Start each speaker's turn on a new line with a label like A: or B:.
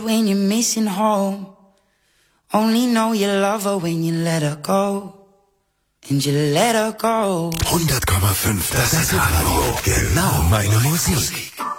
A: When you're missing home, only know you love her when you let her go. And you let her go.
B: 100,5, das ist Radio. Genau meine Musik.